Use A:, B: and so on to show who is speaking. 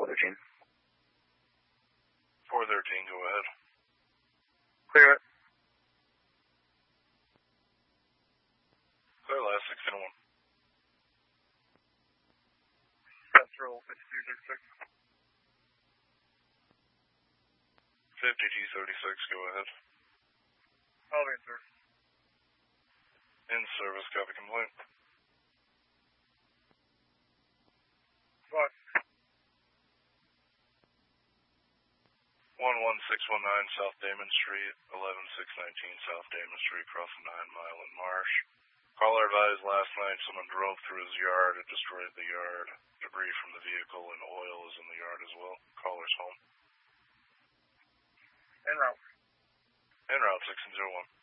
A: 413.
B: 413, go ahead.
A: Clear it.
B: Clear last 601.
A: Central 5236.
B: 5236, go ahead.
A: I'll be in service.
B: In service, copy complaint.
A: What?
B: 11619 South Damon Street, 11619 South Damon Street, crossing 9 Mile and Marsh. Caller advised last night someone drove through his yard and destroyed the yard. Debris from the vehicle and oil is in the yard as well. Caller's home.
A: En route.
B: En route 1601.